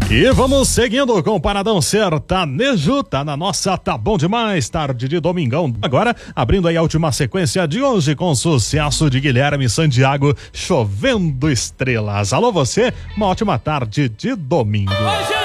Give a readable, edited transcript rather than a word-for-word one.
E vamos seguindo com o Paradão Sertanejo, tá na nossa Tá Bom Demais, tarde de domingão. Agora, abrindo aí a última sequência de hoje com sucesso de Guilherme Santiago, Chovendo Estrelas. Alô você, uma ótima tarde de domingo.